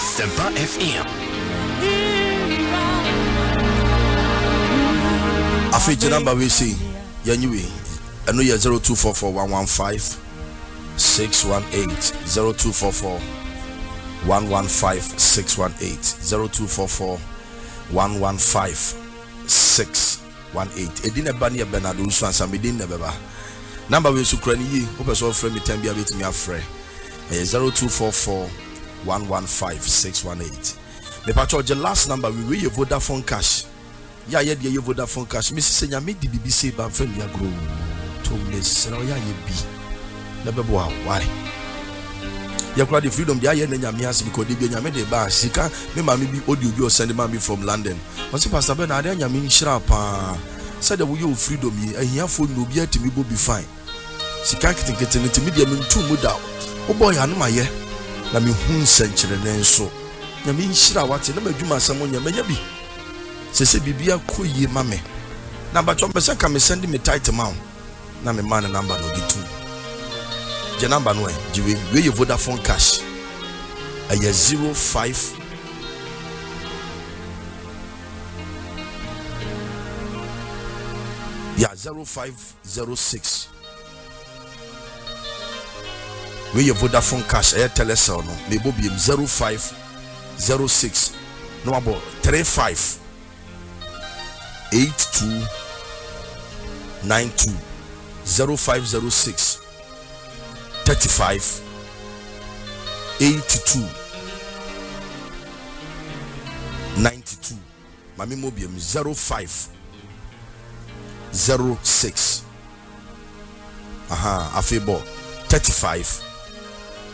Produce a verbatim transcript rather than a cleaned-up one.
Asempa F M. Afiji number we see Yanui. I know you're zero two four four one one five six one eight zero two four four one one five six one eight zero two four four one one five six one eight. Edina Bania Bernardo Swansa Medin Nebeba. Number we sukrani yi. Hope so friend me ten be bit me afre. zero two four four one one five six one eight. Me patcho the last number we we Vodafone cash. Ya ye de Vodafone cash. Me say nya me di bibi say ba friend ya grow. To me say ya ye bi. Na bebo a why. Ya kwa the freedom dia ye na nya me as because de bi nya me de ba sika me ma me bi audio bi o send me from London. What's Pastor Ben na de nya me nhira pa. Said that we you freedom yi ahia fo no bi atimi go be fine. Sika kitinkiti ntimi de me ntu mu da. O boy anu maye na me hu nsenkyere nenso. Nya me nhira wate na madwuma asamo nya me nya bi. Sese bibia koyie ma me. Na ba chombe se ka me send me tight man. Na me man number no di two. Je number no e jiwe we you Vodafone cash. Aya zero five yeah zero five zero six. We your Vodafone cash air telecell no me bo biem zero five zero six no about three five eight two nine two zero five zero six thirty-five eighty-two ninety-two. Mami mo biem zero five zero six aha afebo thirty-five